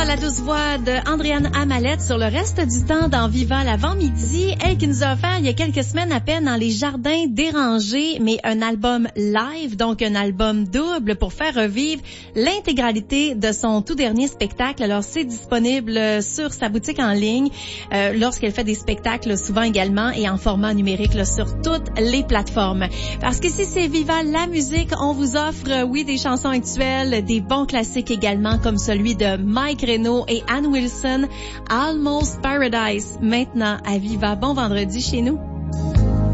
la douce voix de Andréane Amalette sur le reste du temps dans Viva l'avant-midi. Elle qui nous a offert il y a quelques semaines à peine dans les jardins dérangés, mais un album live, donc un album double pour faire revivre l'intégralité de son tout dernier spectacle. Alors c'est disponible sur sa boutique en ligne lorsqu'elle fait des spectacles souvent également et en format numérique là, sur toutes les plateformes. Parce que si c'est Viva la musique, on vous offre oui des chansons actuelles, des bons classiques également comme celui de Mike Reno et Ann Wilson, Almost Paradise, maintenant à Viva. Bon vendredi chez nous.